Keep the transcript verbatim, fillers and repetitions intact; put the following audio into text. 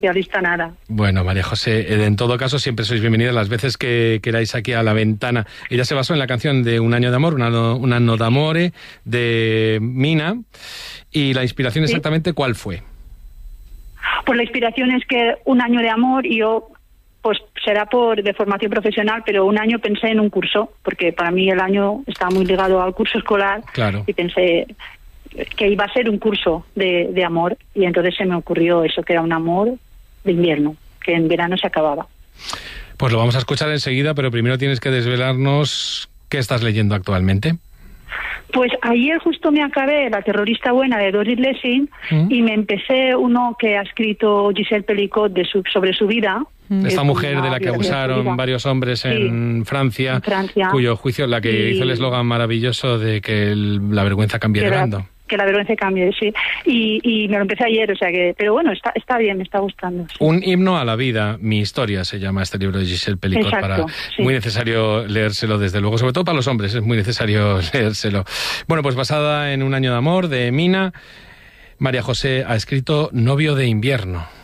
Realista nada. Bueno, María José, en todo caso siempre sois bienvenidas las veces que queráis aquí a La Ventana. Ella se basó en la canción de Un año de amor, un anno, un anno d'amore, de Mina. ¿Y la inspiración Sí. exactamente cuál fue? Pues la inspiración es que un año de amor, y yo, pues será por de formación profesional, pero un año pensé en un curso, porque para mí el año estaba muy ligado al curso escolar. Claro. Y pensé que iba a ser un curso de, de amor, y entonces se me ocurrió eso, que era un amor de invierno, que en verano se acababa. Pues lo vamos a escuchar enseguida, pero primero tienes que desvelarnos qué estás leyendo actualmente. Pues ayer justo me acabé La terrorista buena de Doris Lessing ¿Mm? y me empecé uno que ha escrito Giselle Pelicot de su, sobre su vida. Esta Es mujer una de la que biografía de su abusaron vida. varios hombres en, Sí, Francia, en Francia, cuyo juicio, la que y- hizo el eslogan maravilloso de que el- la vergüenza cambie de que la- bando. Que la vergüenza cambie, sí. Y, y me lo empecé ayer, o sea que... Pero bueno, está está bien, me está gustando. Sí. Un himno a la vida, mi historia, se llama este libro de Giselle Pelicot. Exacto, para sí. Muy necesario leérselo, desde luego, sobre todo para los hombres, es muy necesario leérselo. Bueno, pues basada en Un año de amor, de Mina, María José ha escrito Novio de invierno.